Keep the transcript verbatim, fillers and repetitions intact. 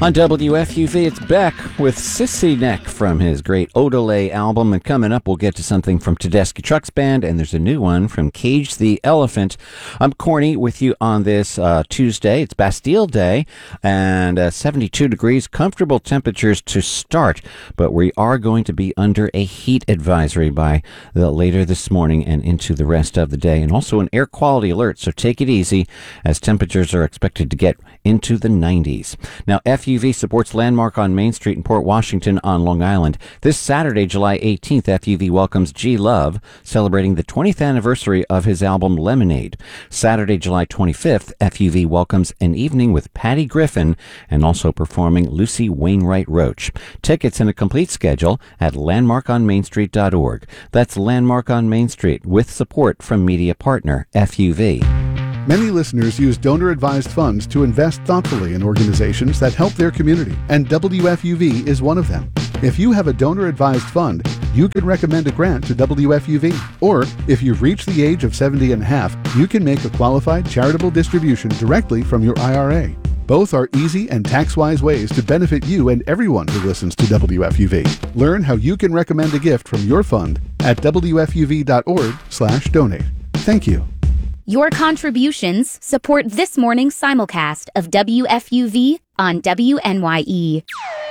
On W F U V, it's Beck with Sissy Neck from his great Odelay album. And coming up, we'll get to something from Tedeschi Trucks Band, and there's a new one from Cage the Elephant. I'm Corny with you on this uh, Tuesday. It's Bastille Day, and uh, seventy-two degrees, comfortable temperatures to start. But we are going to be under a heat advisory by the later this morning and into the rest of the day, and also an air quality alert. So take it easy as temperatures are expected to get into the nineties. Now, F U V supports Landmark on Main Street in Port Washington on Long Island. This Saturday, July eighteenth, F U V welcomes G Love, celebrating the twentieth anniversary of his album Lemonade. Saturday, July twenty-fifth, F U V welcomes an evening with Patty Griffin and also performing Lucy Wainwright Roach. Tickets and a complete schedule at landmark on main street dot org. That's Landmark on Main Street with support from media partner F U V. Many listeners use donor-advised funds to invest thoughtfully in organizations that help their community, and W F U V is one of them. If you have a donor-advised fund, you can recommend a grant to W F U V. Or, if you've reached the age of seventy and a half, you can make a qualified charitable distribution directly from your I R A. Both are easy and tax-wise ways to benefit you and everyone who listens to W F U V. Learn how you can recommend a gift from your fund at W F U V dot org slash donate. Thank you. Your contributions support this morning's simulcast of W F U V on W N Y E.